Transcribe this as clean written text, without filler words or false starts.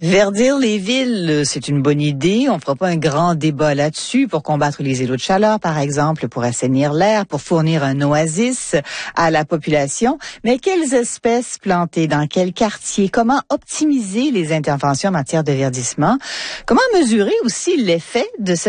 Verdir les villes, c'est une bonne idée. On fera pas un grand débat là-dessus pour combattre les îlots de chaleur, par exemple, pour assainir l'air, pour fournir un oasis à la population. Mais quelles espèces planter? Dans quel quartier? Comment optimiser les interventions en matière de verdissement? Comment mesurer aussi l'effet de cette